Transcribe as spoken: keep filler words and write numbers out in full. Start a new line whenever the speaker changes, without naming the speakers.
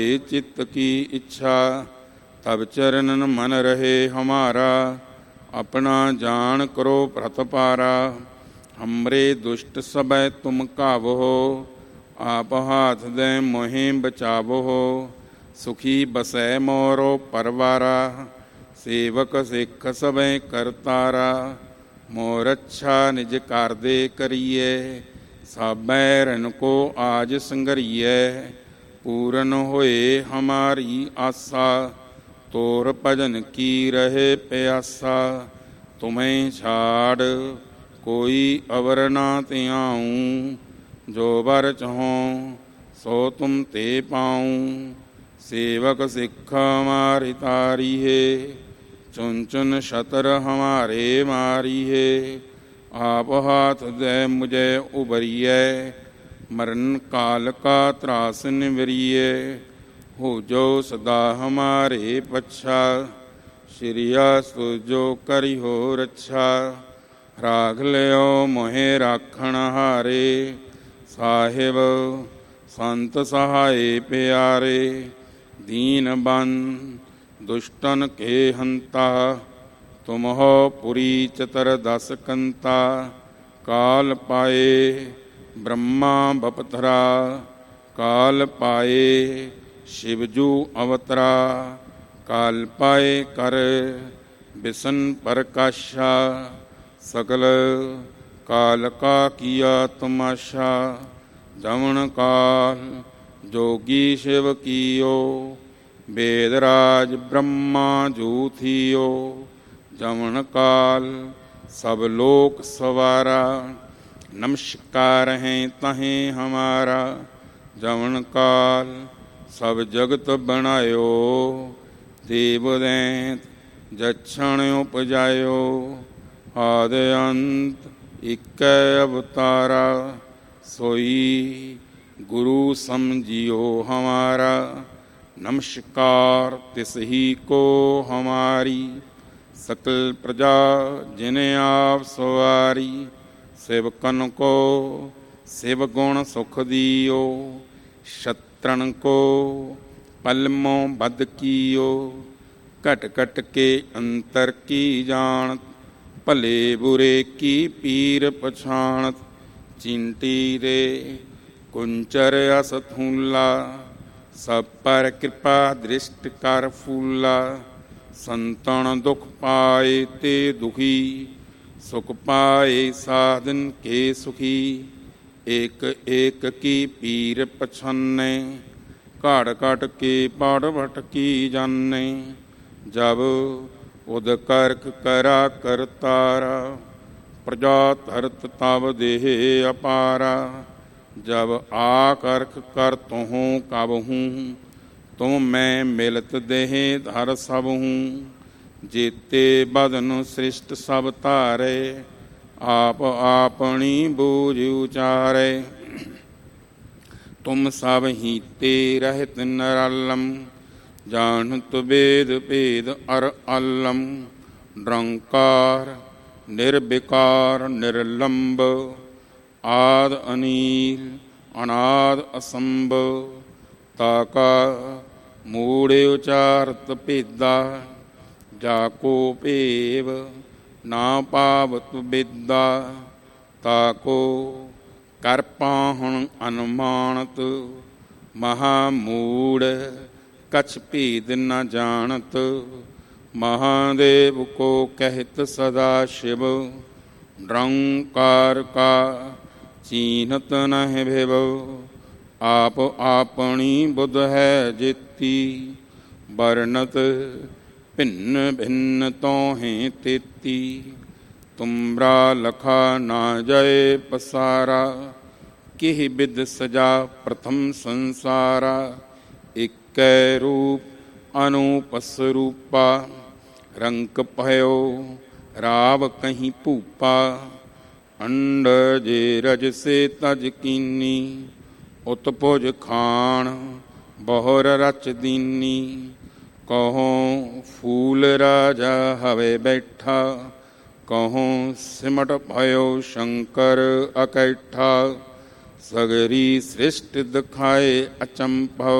चित्त की इच्छा, तब चरणन मन रहे हमारा। अपना जान करो प्रतपारा, हमरे दुष्ट सबै तुम काबो। आप हाथ दे मोहे बचावो, सुखी बसै मोरो परवारा। सेवक सिख सबै करतारा, मोर अच्छा निज कार दे करिए। साबै रन को आज संगरिए, पूरन होए हमारी आशा। तोर भजन की रहे प्यासा, तुम्हें छाड़ कोई अवर ना त्याऊँ। जो बर चहों सो तुम ते पाऊँ, सेवक सिख हमारी तारी है। चुन चुन शतर हमारे मारी है, आप हाथ दे मुझे उबरिए। मरण काल का त्रास निवरिए, हो जो सदा हमारे पच्छा। श्रीयास्तु जो करी हो रक्षा, राख लियो मोहे राखण हारे। साहिब संत सहाय प्यारे, दीन बन दुष्टन के हंता। तुम हो पुरी चतर दस कंता, काल पाए ब्रह्मा बपथरा। काल पाए शिवजू अवतरा, काल पाए कर बिसन प्रकाशा। सकल काल का किया तमाशा, जमन काल जोगी शिव कियो। वेदराज ब्रह्मा जूथियो, जमन काल सब लोक सवारा। नमस्कार हैं तहें हमारा, जमन काल सब जगत बनायो। देव दैत जक्षण उपजायो, आदि अंत इक अवतारा। सोई गुरु समझियो हमारा, नमस्कार तिस ही को हमारी। सकल प्रजा जिन्हें आप सवारी, सेवकन को शिव गुण सुख दियो। शत्रन को पलमों बद कियो, घट घट के अंतर की जानत। भले बुरे की पीर पछाणत, चिंटी रे कुंचर अस थूला। सब पर कृपा दृष्ट कर फूला, संतन दुख पाए ते दुखी। सुख पाए साधन के सुखी, एक एक की पीर पछाने। घाट घाट के पाड़ भट की जाने, जब उद करक करा करतारा। प्रजा धरत तब देह अपारा, जब आकर्क कर तुहूँ कब हूँ। तुम मैं मिलत देह धर सब हूँ, जेते बदन सृष्ट सब तारे। आप आपनी बूझ उचारे, तुम सब ही ते रहत नरालम। जानत वेद भेद अर अलम, निरंकार निर्विकार निर्लंब। आद अनील अनाद असंभ, ताका मूढ़ उचारत भेदा। जाको पेव ना पावत विद्या, ताको कर पाहन अनुमानत। महामूढ़ कछ भेद न जानत, महादेव को कहत सदा शिव। निरंकार का चीन्हत नह भेव, आप आपनी बुध है जेती। वर्णत भिन्न भिन्न तो हैं तेती, तुमरा लखा ना जय पसारा। किह विद सजा प्रथम संसारा, एक रूप अनुपस रूपा। रंक भयो राव कहीं पूपा, अंड जे रज से तज कीनी। उत्पुज खान बहुर रच दीनी, कहो फूल राजा हवे बैठा। कहो सिमट भयो शंकर अकैठा, सगरी सृष्टि दिखाए अचंभव।